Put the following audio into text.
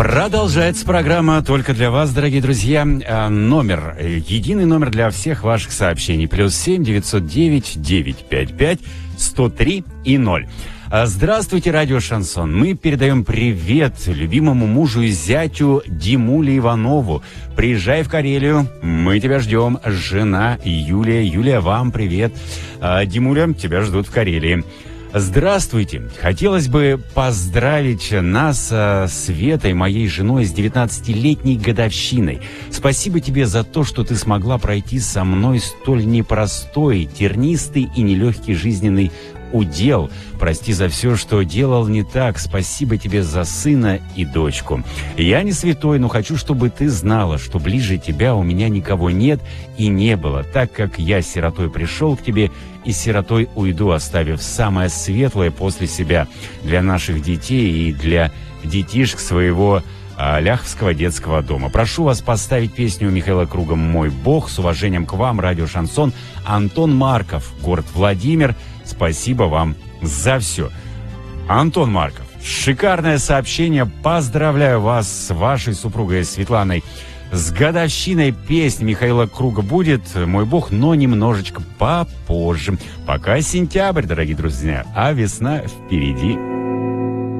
Продолжается программа только для вас, дорогие друзья. Единый номер для всех ваших сообщений. +7 909 955 103 и 0. Здравствуйте, радио «Шансон». Мы передаем привет любимому мужу и зятю Димуле Иванову. Приезжай в Карелию, мы тебя ждем. Жена Юлия. Юлия, вам привет. Димуля, тебя ждут в Карелии. Здравствуйте. Хотелось бы поздравить нас с Светой, моей женой, с 19-летней годовщиной. Спасибо тебе за то, что ты смогла пройти со мной столь непростой, тернистый и нелегкий жизненный удел. Прости за все, что делал не так. Спасибо тебе за сына и дочку. Я не святой, но хочу, чтобы ты знала, что ближе тебя у меня никого нет и не было, так как я сиротой пришел к тебе и сиротой уйду, оставив самое светлое после себя для наших детей и для детишек своего Ляховского детского дома. Прошу вас поставить песню Михаила Круга «Мой Бог». С уважением к вам, радио «Шансон». Антон Марков, город Владимир. Спасибо вам за все. Антон Марков, шикарное сообщение. Поздравляю вас с вашей супругой Светланой. С годовщиной песни Михаила Круга будет «Мой Бог», но немножечко попозже. Пока сентябрь, дорогие друзья, а весна впереди.